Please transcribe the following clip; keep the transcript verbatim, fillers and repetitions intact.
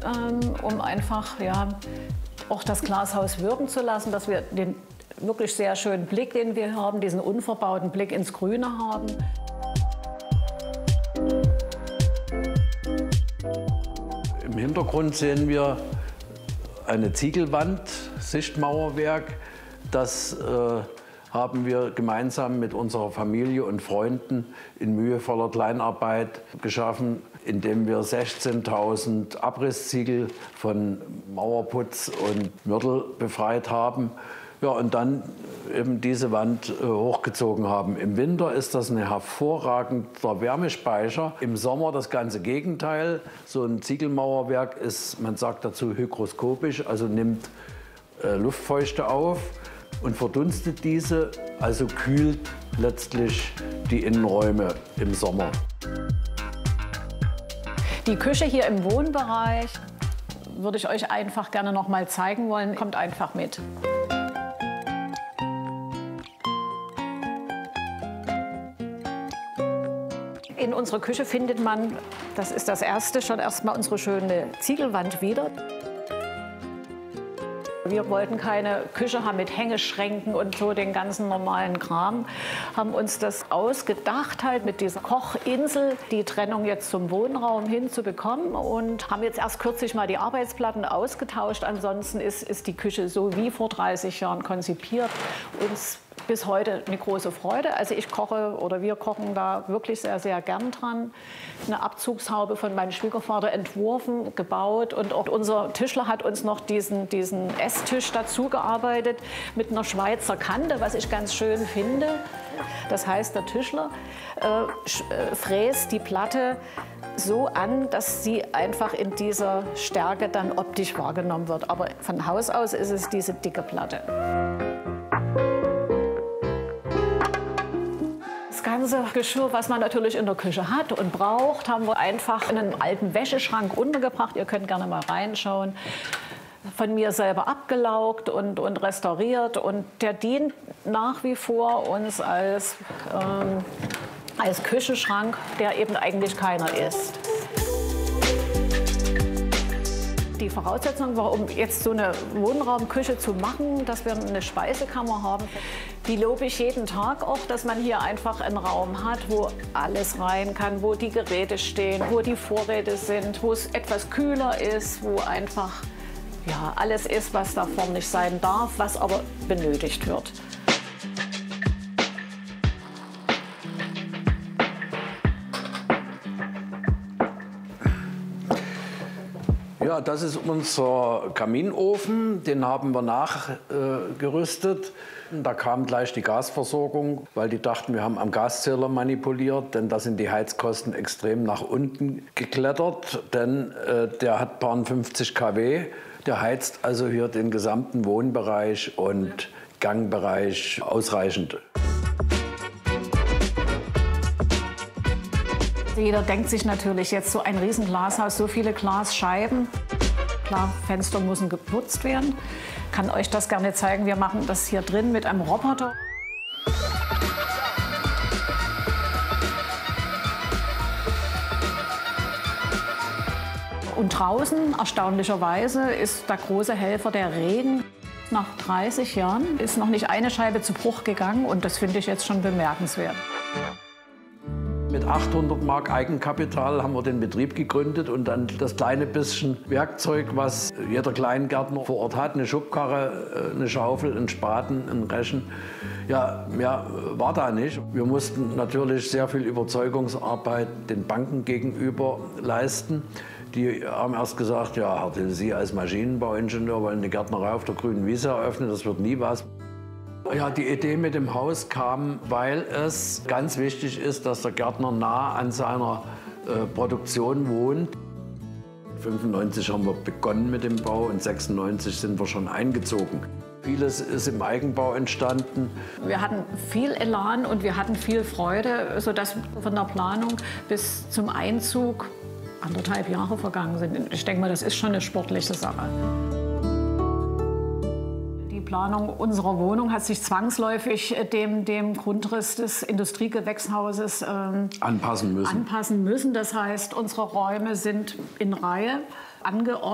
ähm, um einfach ja, auch das Glashaus wirken zu lassen, dass wir den wirklich sehr schönen Blick, den wir haben, diesen unverbauten Blick ins Grüne haben. Im Hintergrund sehen wir eine Ziegelwand, Sichtmauerwerk. Das äh, haben wir gemeinsam mit unserer Familie und Freunden in mühevoller Kleinarbeit geschaffen, indem wir sechzehntausend Abrissziegel von Mauerputz und Mörtel befreit haben. Ja, und dann eben diese Wand äh, hochgezogen haben. Im Winter ist das ein hervorragender Wärmespeicher. Im Sommer das ganze Gegenteil. So ein Ziegelmauerwerk ist, man sagt dazu, hygroskopisch, also nimmt äh, Luftfeuchte auf und verdunstet diese, also kühlt letztlich die Innenräume im Sommer. Die Küche hier im Wohnbereich würde ich euch einfach gerne noch mal zeigen wollen. Kommt einfach mit. In unserer Küche findet man, das ist das Erste, schon erstmal unsere schöne Ziegelwand wieder. Wir wollten keine Küche haben mit Hängeschränken und so den ganzen normalen Kram. Haben uns das ausgedacht, halt mit dieser Kochinsel, die Trennung jetzt zum Wohnraum hinzubekommen. Und haben jetzt erst kürzlich mal die Arbeitsplatten ausgetauscht. Ansonsten ist, ist die Küche so wie vor dreißig Jahren konzipiert. Uns bis heute eine große Freude. Also ich koche oder wir kochen da wirklich sehr, sehr gern dran. Eine Abzugshaube von meinem Schwiegervater entworfen, gebaut und auch unser Tischler hat uns noch diesen, diesen Esstisch dazu gearbeitet mit einer Schweizer Kante, was ich ganz schön finde. Das heißt, der Tischler äh, fräst die Platte so an, dass sie einfach in dieser Stärke dann optisch wahrgenommen wird. Aber von Haus aus ist es diese dicke Platte. Das ganze Geschirr, was man natürlich in der Küche hat und braucht, haben wir einfach in einen alten Wäscheschrank untergebracht. Ihr könnt gerne mal reinschauen. Von mir selber abgelaugt und, und restauriert. Und der dient nach wie vor uns als, ähm, als Küchenschrank, der eben eigentlich keiner ist. Die Voraussetzung war, um jetzt so eine Wohnraumküche zu machen, dass wir eine Speisekammer haben. Die lobe ich jeden Tag auch, dass man hier einfach einen Raum hat, wo alles rein kann, wo die Geräte stehen, wo die Vorräte sind, wo es etwas kühler ist, wo einfach ja, alles ist, was davor nicht sein darf, was aber benötigt wird. Ja, das ist unser Kaminofen, den haben wir nachgerüstet. Da kam gleich die Gasversorgung, weil die dachten, wir haben am Gaszähler manipuliert, denn da sind die Heizkosten extrem nach unten geklettert, denn äh, der hat paar fünfzig Kilowatt, der heizt also hier den gesamten Wohnbereich und Gangbereich ausreichend. Jeder denkt sich natürlich jetzt so ein riesen Glashaus, so viele Glasscheiben. Klar, Fenster müssen geputzt werden. Ich kann euch das gerne zeigen. Wir machen das hier drin mit einem Roboter. Und draußen, erstaunlicherweise, ist der große Helfer der Regen. Nach dreißig Jahren ist noch nicht eine Scheibe zu Bruch gegangen und das finde ich jetzt schon bemerkenswert. Mit achthundert Mark Eigenkapital haben wir den Betrieb gegründet und dann das kleine bisschen Werkzeug, was jeder Kleingärtner vor Ort hat, eine Schubkarre, eine Schaufel, einen Spaten, einen Rechen. Ja, mehr war da nicht. Wir mussten natürlich sehr viel Überzeugungsarbeit den Banken gegenüber leisten. Die haben erst gesagt, ja, Herr Dill, Sie als Maschinenbauingenieur wollen eine Gärtnerei auf der grünen Wiese eröffnen, das wird nie was. Ja, die Idee mit dem Haus kam, weil es ganz wichtig ist, dass der Gärtner nah an seiner äh, Produktion wohnt. fünfundneunzig haben wir begonnen mit dem Bau und sechsundneunzig sind wir schon eingezogen. Vieles ist im Eigenbau entstanden. Wir hatten viel Elan und wir hatten viel Freude, sodass von der Planung bis zum Einzug anderthalb Jahre vergangen sind. Ich denke mal, das ist schon eine sportliche Sache. Die Planung unserer Wohnung hat sich zwangsläufig dem, dem Grundriss des Industriegewächshauses ähm, anpassen müssen. anpassen müssen. Das heißt, unsere Räume sind in Reihe angeordnet.